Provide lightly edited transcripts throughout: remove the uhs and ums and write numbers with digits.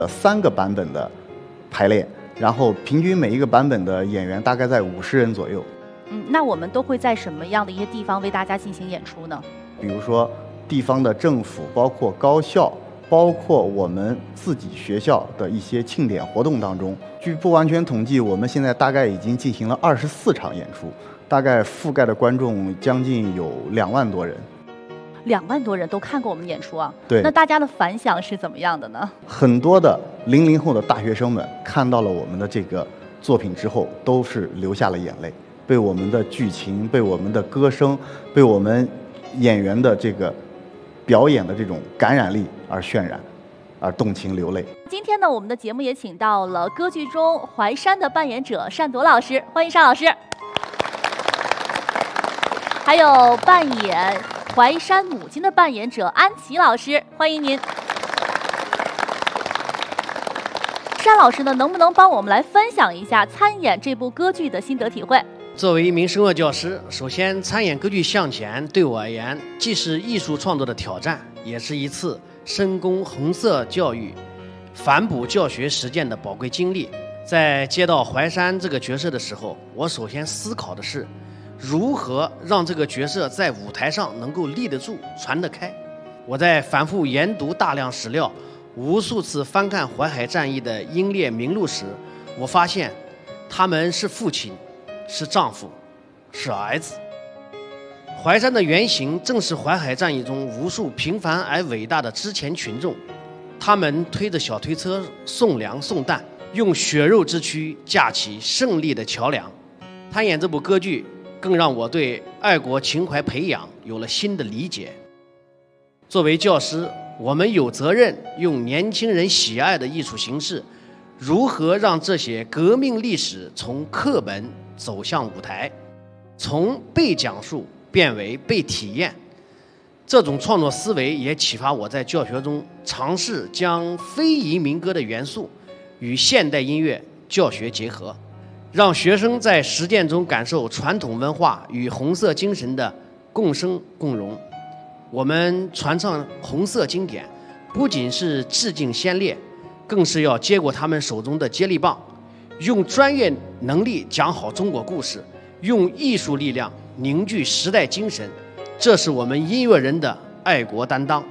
3个版本的排练，然后平均每一个版本的演员大概在50人左右。 那我们都会在什么样的一些地方为大家进行演出呢？ 比如说地方的政府，包括高校，包括我们自己学校的一些庆典活动当中。据不完全统计，我们现在大概已经进行了24场演出，大概覆盖的观众将近有2万多人。 2万多人都看过我们演出啊？ 对。 那大家的反响是怎么样的呢？ 很多的00后的大学生们看到了我们的这个作品之后，都是流下了眼泪，被我们的剧情、被我们的歌声、被我们演员的这个表演的这种感染力而渲染，而动情流泪。 今天呢，我们的节目也请到了歌剧中淮山的扮演者单铎老师，欢迎单老师。还有扮演淮山母亲的扮演者安琪老师，欢迎您。单老师呢，能不能帮我们来分享一下参演这部歌剧的心得体会？ 作为一名声乐教师，首先参演歌剧《向前》对我而言，既是艺术创作的挑战，也是一次深攻红色教育、反哺教学实践的宝贵经历。在接到淮山这个角色的时候，我首先思考的是，如何让这个角色在舞台上能够立得住、传得开。我在反复研读大量史料，无数次翻看淮海战役的英烈名录时，我发现他们是父亲，是丈夫，是儿子。淮山的原型正是淮海战役中无数平凡而伟大的之前群众，他们推着小推车送粮送弹，用血肉之躯架起胜利的桥梁。参演这部歌剧，更让我对爱国情怀培养有了新的理解。作为教师，我们有责任用年轻人喜爱的艺术形式，如何让这些革命历史从课本走向舞台，从被讲述变为被体验。这种创作思维也启发我在教学中尝试将非遗民歌的元素与现代音乐教学结合，让学生在实践中感受传统文化与红色精神的共生共荣。我们传唱红色经典，不仅是致敬先烈，更是要接过他们手中的接力棒，用专业能力讲好中国故事，用艺术力量凝聚时代精神，这是我们音乐人的爱国担当。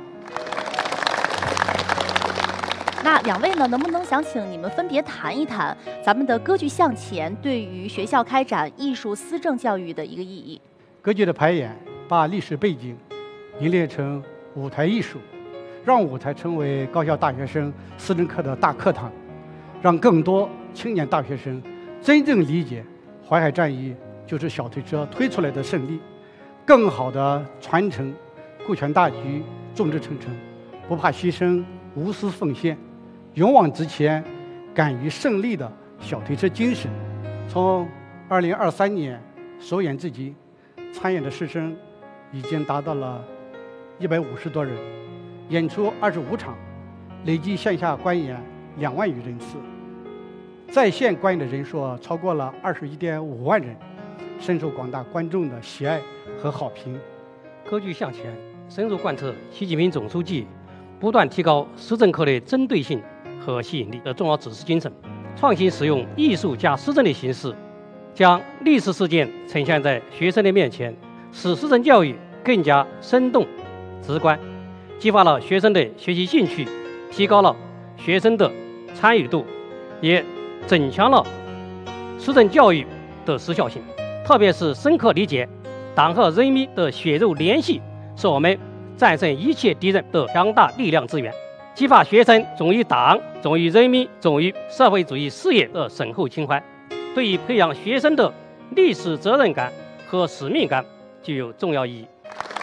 那2位呢，能不能想请你们分别谈一谈咱们的歌剧《向前》对于学校开展艺术思政教育的一个意义？ 歌剧的排演把历史背景凝练成舞台艺术，让舞台成为高校大学生思政课的大课堂，让更多青年大学生真正理解淮海战役就是小推车推出来的胜利，更好地传承顾全大局、众志成城、不怕牺牲、无私奉献、勇往直前、敢于胜利的小推车精神。从2023年首演至今，参演的师生已经达到了150多人，演出25场，累计线下观演2万余人次，在线观演的人数超过了21.5万人，深受广大观众的喜爱和好评。 歌剧向前深入贯彻习近平总书记不断提高施政课的针对性和吸引力的重要指示精神，创新使用艺术加施政的形式，将历史事件呈现在学生的面前，使施政教育更加生动直观，激发了学生的学习兴趣，提高了学生的参与度，也增强了施政教育的时效性。特别是深刻理解党和人民的血肉联系是我们战胜一切敌人的强大力量资源，激发学生忠于党、忠于人民、忠于社会主义事业的深厚情怀，对于培养学生的历史责任感和使命感具有重要意义。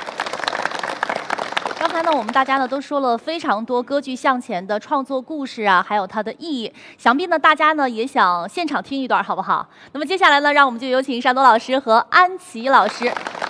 刚才呢，我们大家呢都说了非常多歌剧《向前》的创作故事啊，还有它的意义。想必呢，大家呢也想现场听一段，好不好？那么接下来呢，让我们就有请单铎老师和安琪老师。